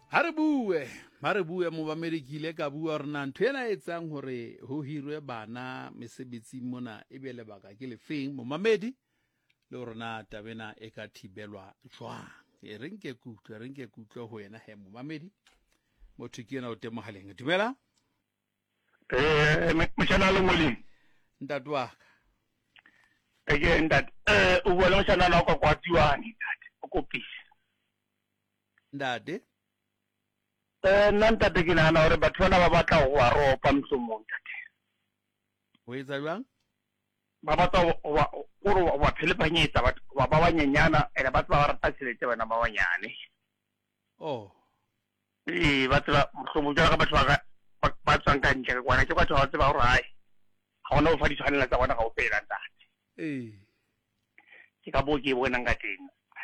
ha re bue mo bamerikile ka bua rena ntho ena etsang hore ho hirwe bana mesebetsing mona e be lebaka ke lefeng mo mamedi le rona tabena e ka thibelwa jwang re nke kutlo ho yena he mo mamedi motho ke yena o temohaleng dumela moshana le moleng ntate wa ka eke ntate o bua le moshana la kwa kwatsiwane ntate o kopise ntate nna ntate ke nahana hore batho bana ba batla ho wa ropa mohlomong ntate ho etsa jwang ba batla hore wa phelepanyetsa batho ba banyenyana ene batho ba rata tšhelete bana ba banyane ba tseba mohlomong jwalo ka batho ba tswang ka ntle kwana ke batho ba tseba hore hae ga gona go fa ditshwanela tsa bona ga o fela ntate ke ka boo ke bonang ka teng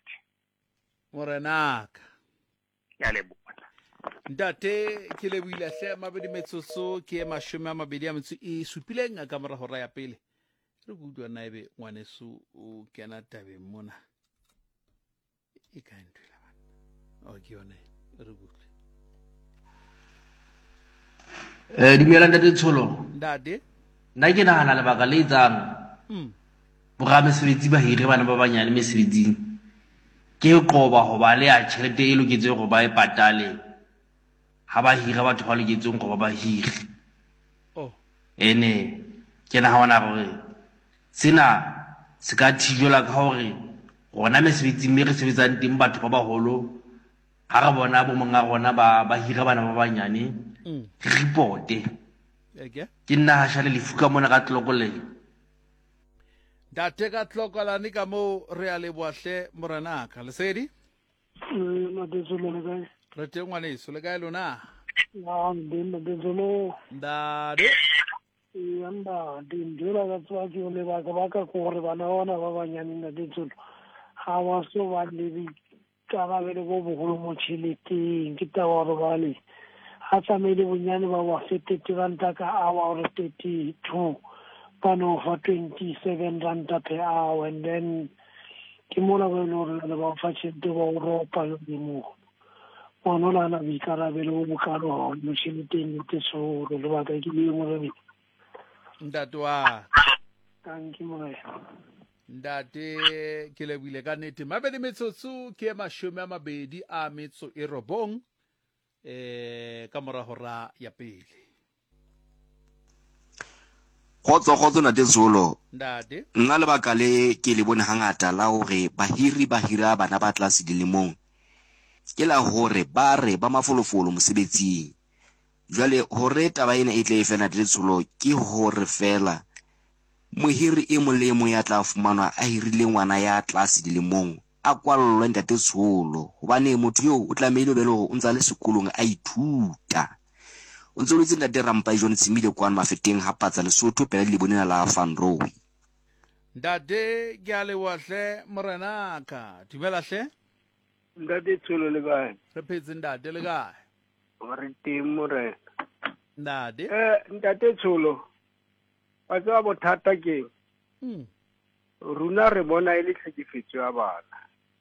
morenaka ke a leboha ntate ke lebohile hle mabedi metsotso ke 27 ka mora hora ya pele re go utlwa na ebe ngwaneso o kena tabeng mona e ka ntwela bana ke yone re go dumela ntate Tsholo ntate nna ke nahana lebaka le etsang boramesebetsi ba hire bana ba banyane mesebetsing ke qoba ho ba le ya tjhelete e loketseng go ba e patale ha ba hira batho ba loketseng go ba hire ene ke nahana hore sena se ka thibela ka hore rona mesebetsing mme re sebetsang teng batho ba baholo ha re bona bo monga rona ba hira bana ba banyane reporte ke nna ha shale lefuka mona ka tlokoleng date ka tlokolane ka mo re a leboahle morenaka lesedi re teng ngwaneso le kae lona ndade yanda dindira ka tswa ke le baka gore bana bona ba banyane na ditsholo ga wa so ba le ka ba le go bogolo mo tšheleteng ke taba gore ba le ha tsamele bonyane ba wa 30 ranta ka hour or 32 pano for 27 ranta per hour and then ke mona ba le ba fa tšhelete ba ropa le mo bona lana bikarabelo bo bokalo mo tšheleteng ke so le baka ke le mo re ntate wa thank you my ndate ke lebile ka nete mabedi metsotso ke 29 ka mora hora ya pele Khotso ntate Tsholo ndate nna lebaka le ke le bone hangata la hore bahiri ba hira bana ba tlase dilemong ke la hore ba re ba mafolofolo mosebetsing jwale hore taba ena e tle e fena ntate Tsholo ke hore fela mohiri e molemo ya tla fumanwa a hirile ngwana ya tlase dilemong a kwallwe ntate Tsholo hobane motho yo o tlamehile be le go ntsa le sekolong a ithuta o ntse o itse ntate Rampa John Tsimile kwana mafeteng ha patsa Lesotho pele le bonela la Van Rowe ndate ke a lewahle morenaka dumela hle ndate Tsholo le kae re phetse ndate le kae re teng morena ndate ntate Tsholo wa tswa bothata ke runa re bona ile tlhekefetso ya bana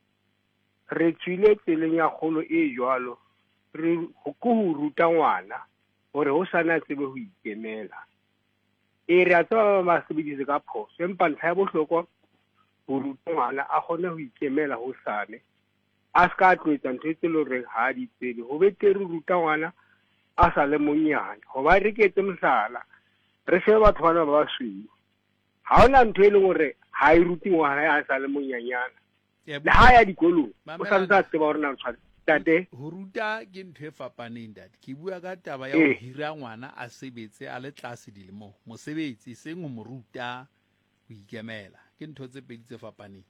re tswile tseleng ya kgolo e jwalo re go ruta ngwana gore ho sana tsebe ho ikemela re a tswa ba sebedise ka phoso empa ntlha ya bohlokwa ho ruta ngwana a kgone ho ikemela ho sane a ska tlwetsa ntho tse le re ha di tsebe ho betere ruta ngwana a sa le monyane ho ba re ketse mhlala re shebe batho bana ba basweu ha ona ntho e leng hore ha e ruti ngwana a sa le monyanyana le ha ya dikolong o sa ntse a tseba hore na tshware tate ho ruta ke ntho e fapaneng dad ke bua ka taba ya ho hira ngwana a sebetse a le tlase dilemo mosebetsi seng ho mo ruta ho ikemela ke ntho tse pedi tse fapaneng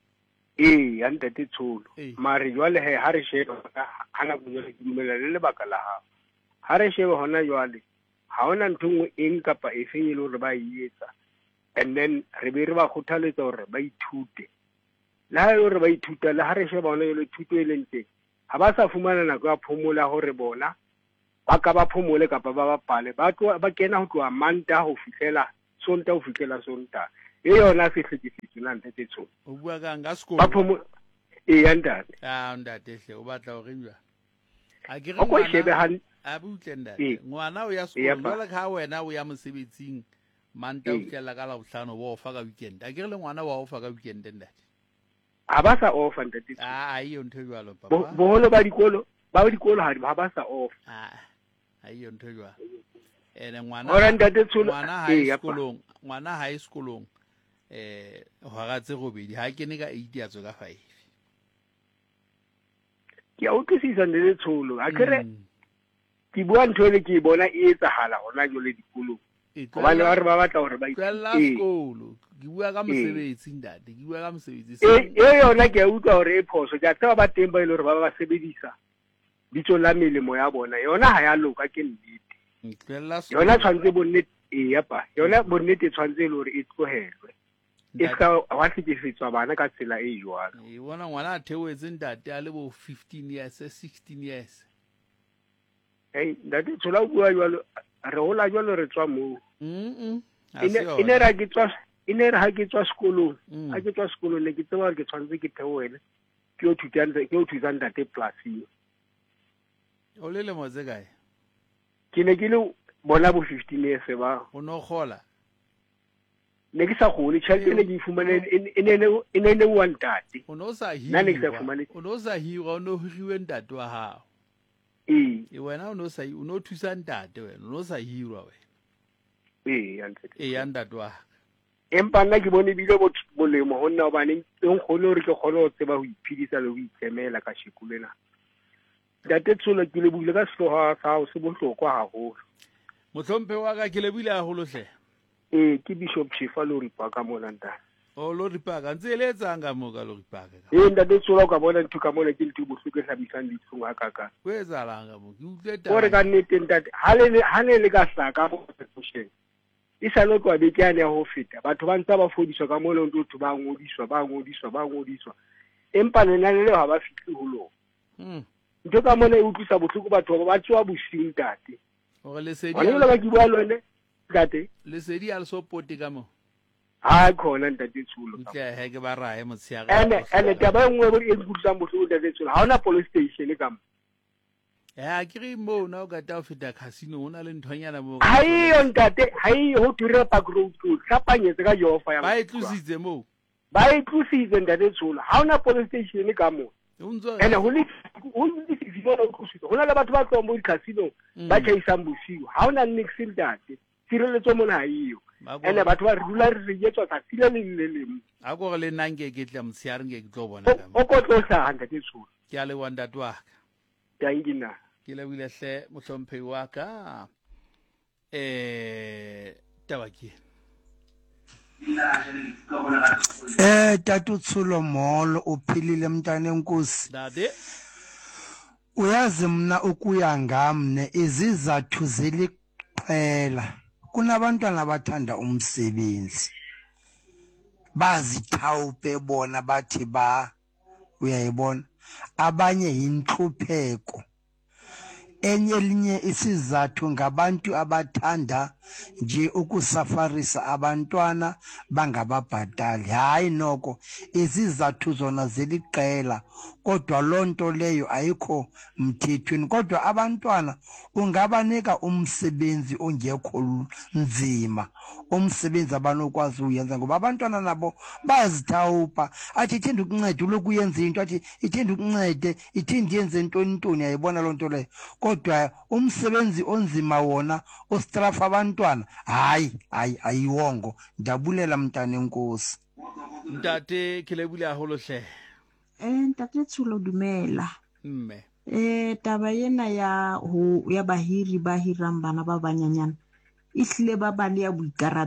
ya ntate Tsholo mare jwale ha re sheba hana go ke dumela le lebaka la ha ha re sheba hona jwale ha ona ntho ngwe eng kapa e feng ile hore ba etsa and then re be re ba khothaletsa hore ba ithute la ha hore ba ithuta le ha re sheba hona ile thuto e leng teng ha ba sa fumana nako ya phomola hore bona ba ka ba phomole kapa ba bapale ba kena ho tloha Manta ho fihlela Sonta e yona se hlekefetso la ntate Tsholo o bua ka nga sekolo ba phomola ya ntate ntate hle o batla hore jwa a ko shebe han a butle ntate ngwana o ya sekolo jwale ka wena o ya mosebetsing manta o tlela ka la bohlano wa o fa ka weekend a ke le ngwana wa o fa ka weekend ntate ha ba sa offer ntate iyo ntho jwalo papa boholo ba dikolo ha ba sa offer iyo ntho jwalo ene ngwana ha e sekolong hora tse robedi ha ke ne ka 8 ya tsoka 5 ke a utlwisisa nne tsholo a kere ke bua ntho le ke bona e etsahala hona jole dikolong hobane ba re ba batla hore ba sekolo ke bua ka mosebetsi ntate ke bua ka mosebetsi yona ke a utlwa hore e phoso ke a tseba ba teng ba ile hore ba ba sebedisa bitso la melemo ya bona yona ha ya loka ke nnete yona tshwantse bonnete yona bonnete tshwantse le hore e tlohelwe e ska wa tlhekefetswa bana ka tsela e jwalo bona ngwana a theoetse ntate a le bo 15 years 16 years ntate tshola bua jwalo re hola jwalo re tswa moo ine re ha ke tswa sekolong ha ke tswa sekolong ne ke tseba hore ke tshwanetse ke theoele ke o thusa ntate plasing o le lemo tse kae ke ne ke le bona bo 15 years ba o no gola ne ke sa gole tšhelete ne ke ifumane e ne wa ntate o no sa hiwa o no hiriwe ntate wa hao wena o no thusa ntate wena o no sa hirwa wena ya ntate wa empa nna ke bone bile bolemo go nna gobane nkgone gore ke kgone go tseba go iphedisa le go itsemela ka shekulena ntate Tsholo ke lebile ka setlhoga sa gago se bohlokwa gagolo motlhomphe wa ka ke lebile gagolo hle ke Bishop Chifa Loripaka mona ntana Loripaka ntse e le etsang ka mo ka Loripaka ntate Tsholo ka bona ntho ka mona ke ntho bohloko e hlabisang ditlhong hakaka o etsalang ka mo ke utlwe gore ka nnete ntate ha ne le ka hlaka mo session e sa le kwa beke ya ho feta batho ba ntse ba fodiswa ka mona ntho ba ngodiswa empa nna le ha ba fitli ho lona ntho ka mona e utlwisa bohloko batho ba tswa bosing ntate gore lesedi wena ba ke bua lone ntate lesedi a le so pote ka mo ha khona ntate Tsholo tle he ke ba rae motshiaga ene taba engwe bo e kutlwang bohloko ntate Tsholo ha ona police station ka mo ke re mo na o ka ta feta casino hona le nthonyana mo ha iyo ntate ha iyo ho tura Park Road to hlapanyetse ka Jofa ya ba itlositse mo ba itlositse ntate Tsholo ha ona police station ka mo ene ho le hona le batho ba tswang mo di-casino ba chaisang bosigo ha ona nix ntate tshireletso mona ha iyo ene batho ba re dula re yetswa tsatsi le lengwe a ko le nna nke ke tla motshiare nke ke tlo bona o ko tlo hlaga ntate Tsholo ke a le wanda twa tangina ke le wile hle mohlomphei wa ka taba ke Tatu Tsholo Molo uphilile mntana enkosi dade uyazi mna ukuya ngamne izizathu ziliqela kunabantwana abathanda umsebenzi bazithawupe bona bathi uyayibona abanye yinhlupheko elinye isizathu ngabantu abathanda nje ukusafarisa abantwana bangababhatali hayi noko izizathu zona ziliqela kodwa lonto leyo ayikho mthethweni kodwa abantwana ungabanika umsebenzi ongekho nzima umsebenzi abanokwazi uyenza ngoba abantwana nabo bazithawupa athi ithenda ukunceda lokuyenza into athi ithenda ukuncede ithindi yenze ntoni ayibona lonto leyo kodwa umsebenzi onzima wona ostrafa abantwana hayi ayiwongo ndabulela mntana enkosi ntate ke lebile haholo hle ntate Tsholo dumela mme taba ena ya bahiri ba hirang bana ba banyanyana ihlile ba ba le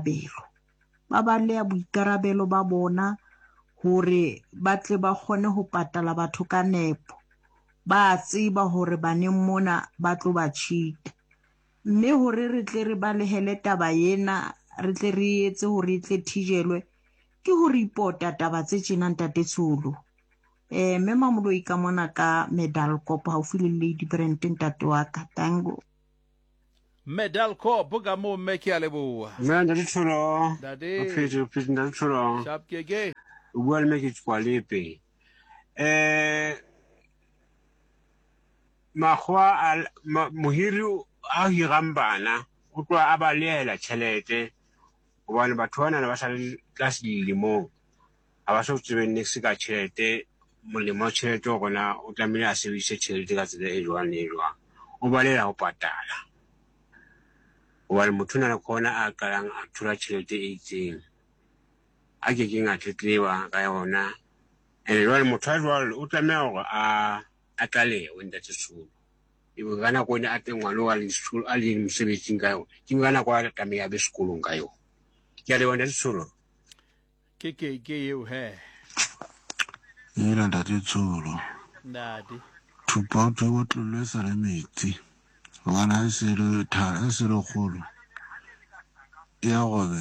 boikarabelo ba bona hore ba tle ba kgone ho patala batho ka nepo ba tseba hore baneng mona ba tlo ba cheat mme hore re tle re balehele taba ena re tle re etse hore e tle thijelwe ke ho report taba tse tjena ntate Tsholo mme Mamoloi ka mona ka Medal Corp haufi le Lady Brent ntate wa ka tango Medal Corp ga mo mme ke a leboa ntate Tsholo dade phete ntate Tsholo sharp ke o bua le me ke tswa lepe mohiri a hirang bana o tloa a ba lehela tjhelete hobane batho bana ba sa le tlase dilemong ha ba so tsebeng next ka tjhelete molemo wa tjhelete hore na o tlamehile a sebedise tjhelete ka tsela e jwang le e jwang o balela ho patala hobane motho o na le khona a qalang a thola tjhelete e itseng a ke keng a tletleba ka yona ene jwale motho a jwalo o tlameha hore a tlalewe ntate Solo ebe ka nako ena a teng ngwana a le mosebetsing ka yona ke ka nako a tlameha a be sekolong ka yona ke a leboha ntate Solo ke eo he ela ntate Solo ntate thupa o tlo tlole sa le metsi gona e se le kgolo ya gobe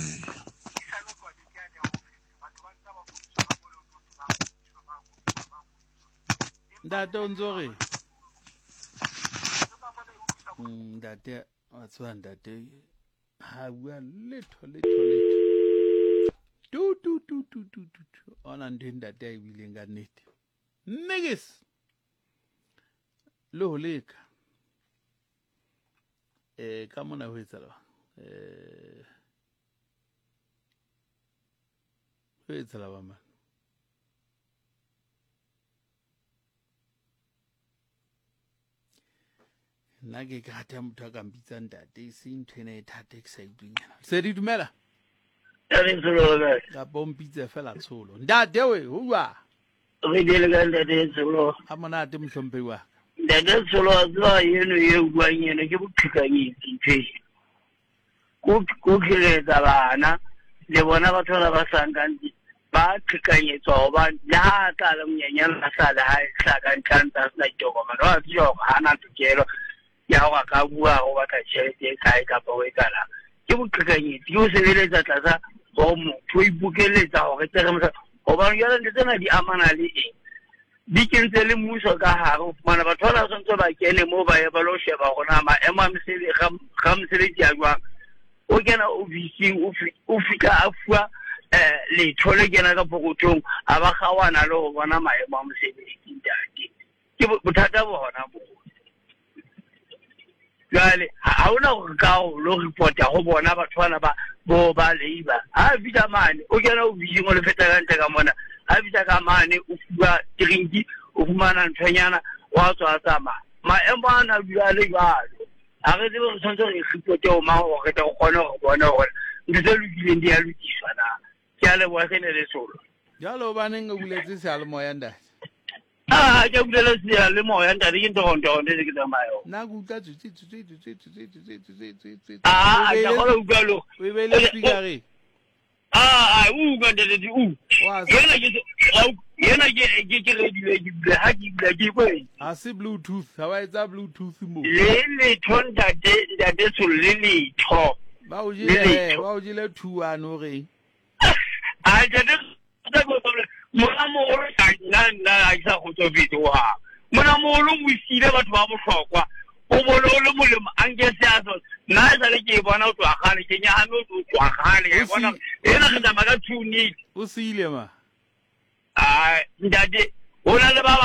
ntate o ntso re ntate wa tswa ntate ha bua letho tu ona ntho ntate a bileng ka nnete niggas le ho leka ka mona ho etsa ba man nna ke ka rata motho a ka mpitsang ntate e se ntho ena e thata ke sa idunyana se di dumela ka bompitse fela Tsholo ntate we ho bua re dile ka ntate Tsholo a monate mohlomphehi wa ntate Tsholo a tswa eno e buang ena ke boqhekanyetsi nthe ko khiletsa bana le bona batho ba sankang ba qhekanyetswa hobane le ha tla le monyenyana a sa le ha e hlaka ntanta sna ditokomane wa tsho ha na tokelo ya ho ka bua ho batla tjhelete e kae kapa ho ekala ke boqhekanyetsi ke ho sebeletsa tlasa ho motho o ibukeletsa hore tle re mo hobane jwale ntse tsena di amana le eng di kentse le mmuso ka hare ho fumana batho ba la sontse ba kene moo ba ye ba lo sheba gona maemo a mosebetsi a jwang o kena ofising o fika a fua letho le kena ka pokotong a ba kgawana le ho bona maemo a mosebetsi ntate ke bothata bo hona bo jwale ha ona go ka o lo reporta go bona batho bana ba labor ha fita mane o kena ofising o le feta ka ntle ka mona ha fita ka mane o fua drinki o fumana nthonyana wa tswa tsamaya maemo a na dula le jwalo a re tsebe re tshwanetse re reporte o mang gore re kgone go bona gore ntho tse lokileng di a lokiswa na ke a leboha se ne le Solo jalo ba neng o buletse sealemoya ntate ke bulela sealemoya ntate ke ntogontogo nte se ke tsamayo nna ke utlwa ke kgona utlwa lo o beile speakere uka ntate yena ke redile ke bula ha ke bula ke kweng a se bluetooth ha wa etsa bluetooth mo le letho ntate Solo le letho ba o jile 2-1 o reng mona mogolo nna a isa go tsofetse o ha mona mogolo mo isile batho ba bohlokwa o bone o le molemo a nke seaso nna e sale ke e bona o tswa gale ke nyame o tswa gale ke bona ena ke tsamaya ka 2-0 o se ile ma ntate o na le ba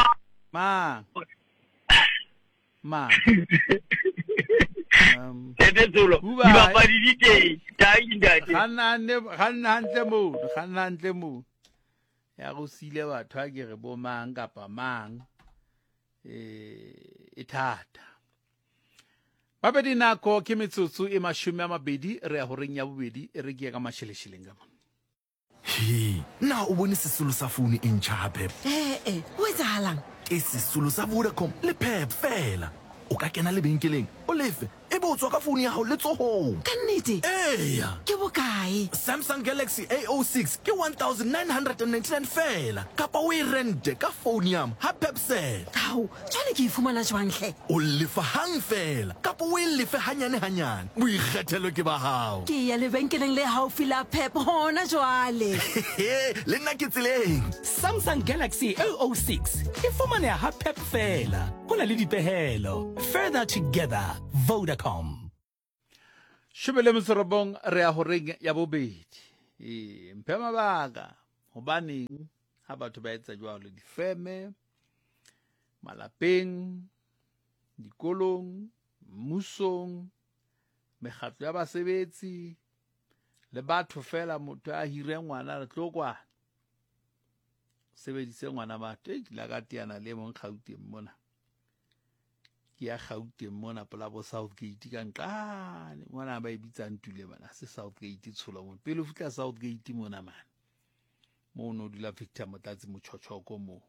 ntate Solo dibapadi di teng tanki ntate ganna ntle mo ya go sile batho a ke re bo mang kapa mang e thata ba be dinako ke metsotso e 20 re ya horeng ya bobedi re ke ka mashelesheleng ka bona na o bone sesolo sa phone e ntšha Pep o etsahalang ke sesolo sa Vodacom le Pep fela o ka kena lebenkeleng o lefe e bo tswa ka phone ya hao le tsohong ka nnete eya ke bokae Samsung Galaxy A06 ke 1999 fela kapa o e rente ka phone yam ha Pepsel tau jwale ke ifumana jwangle o lefa hang fela kapa o e lefe hanyane boikgethelo ke ba hao ke ya lebenkeleng le haufi la Pep hona jwale le nna ke tseleng Samsung Galaxy A06 e fumaneha ha Pep fela go na le dipehelo further together Vodacom Shubele Msorobong re a horeng ya bobedi mphe mabaka hobane ha batho ba etsa jwalo difeme malapeng dikolong, mmusong, mekgatlo ya basebetsi le batho fela motho a hire ngwana re tlo kwana sebedise ngwana batho la ka tiana le mo Gauteng mona ke ya Gauteng mona pela bo Southgate ka nqane ngwana ba ibitsang Tule bana se Southgate tshola mo pele o fitla Southgate mona man mo no dula Victor Motlatsi Mochotshoko mo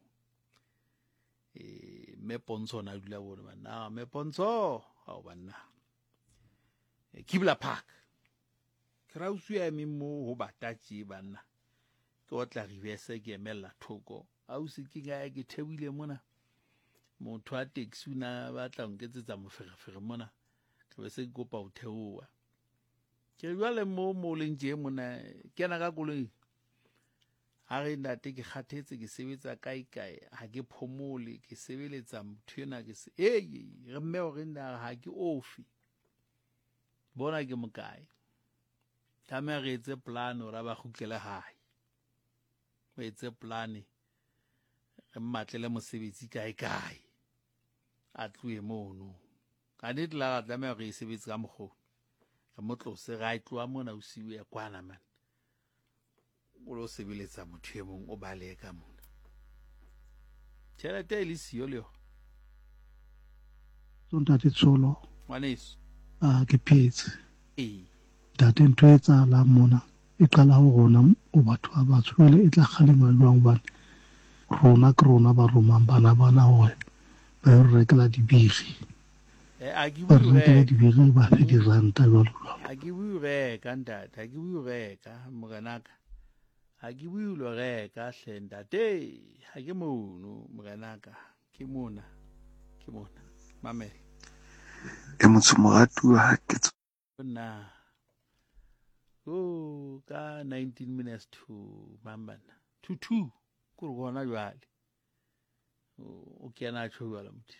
me Pontsho na dula bona bana me Pontsho ha bana Kibla Park krausu ya mimo ho batatsi bana ke o tla rivese ke emela thoko au se ke ga ke thebile mona motho a taxi una ba tla nketsetsa moferefere mona ke be se kopa o theoa ke jwale mo lenje mona ke na ka koloi ha re ndate ke kgathetse ke sebetsa kae ha ke phomole ke sebeletsa motho ena ke se re mme o re nna ha ke ofi bona ke mokae tama re etse plan o ra ba khutlele hae ba etse plan re mmatlele mosebetsi kae a tloe mono ka ditla ga tama re sebetsa ka mogho re motlose ga itloa mona o siwe ya kwana man o lo sebeletsa motho e mong o bale ka mona tšhelete e le sio leo Ntate Tsholo ngwaneso ke phetse date ntho e tsala mona e qala ho rona o batho ba batshwele e tla kgalema jwang bana rona ba romang bana hore ba re rekela dibiri a ke ba rekela dibiri ba fe diranta jwalo a ke bue reka ntate a ke bue reka moganaka a ke bue lo reka hle ntate ha ke mono moganaka ke mona mamela e motho moratu ha ke na ka 19 minutes to mambana to 2 ku re gona jwale o kena tsho jwala motho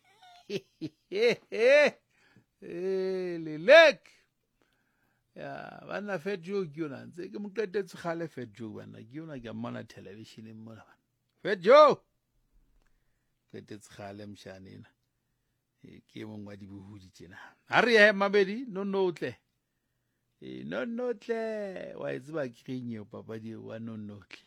lelek ya bana fetjo ke yona ntse ke moketetse khale fetjo bana ke yona ke mona television mona fetjo ketetse khale mshanena ke mongwa di buhudi tjena ha re he mabedi no notle wa itseba krinye papa di wa no notle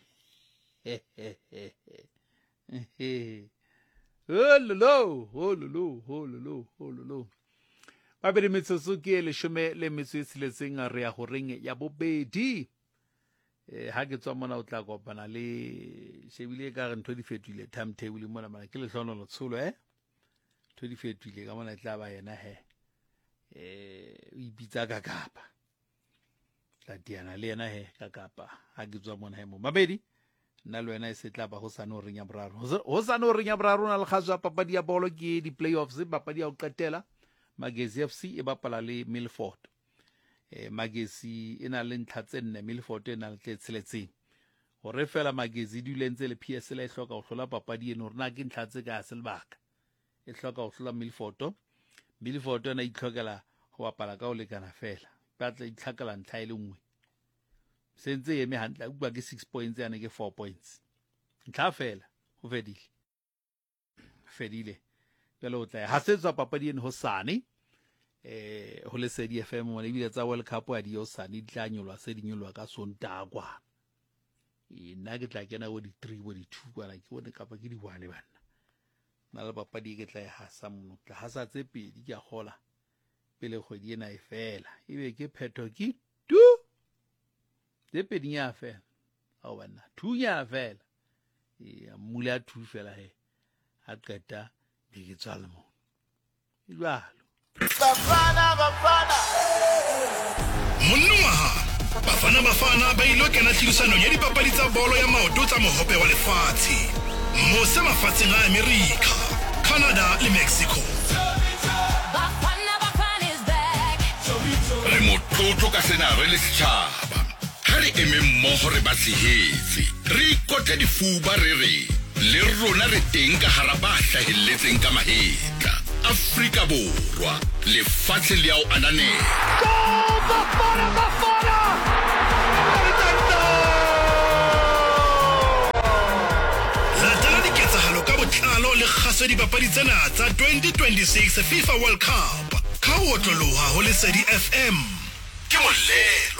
hololo babedi metsotso ke leshome le metso e tsheletseng re ya go reng ya bobedi ha ke tswa mona o tla kopana le shebile ka re ntho di fetile timetable mona mana ke le hlonolo tsholo ntho di fetile ka mona e tla ba yena o ipitsa ka Kapa tla diana le yena ka Kapa ha ke tswa mona mo mabedi nna le wena e se tla ba go sano reng ya boraro na le khazwa papadi ya bolo ke di playoffs papadi ya o qetela Magesi FC e bapala le Milford Magesi ena le ntlha tse nne Milford ena le tseletseng hore fela Magesi di lentse le PSL e hloka go hlola papadi eno rena ke ntlha tse ka selbaka e hloka go hlola Milford ena itlhokela go bapala ka o lekana fela batla itlhakala ntlha ile nngwe sentse eme hantla uba ke 6 points yana ke 4 points ntlha fela ho fedile pele o tla ha setswa papadi eno ho sane ho le Sedi FM mo lebile tsa World Cup a di osane di tla nyolwa se di nyolwa ka Sontaga nna ke tla kena go di 3 go di 2 kwana ke bone kapa ke di 1 bana na le papadi ke tla e hasa mno tla hasa tse pedi ke a gola pele kgwedi ena e fela ebe ke phetho ke tu tse pedi nya fela ha bana 2 nya fela mula 2 fela ha qeta ke tsala mo jwalo Bafana ba ilo kena tshedisano ya dipapadi tsa bolo ya maoto tsa mohope wa lefatshe mose mafatsheng a America, Canada le Mexico. Re motlotlo ka sena re le setjhaba ha re eme mmoho re ba tshehetse re ikote difuba re le rona re teng ka hara ba hlahelletseng ka mahetla Afrika Borwa lefatshe le ao ananela latela diketsahalo ka botlalo bolo le kgaso dipapadi tsena tsa 2026 FIFA World Cup ka otloloha ho Lesedi FM ke molelo.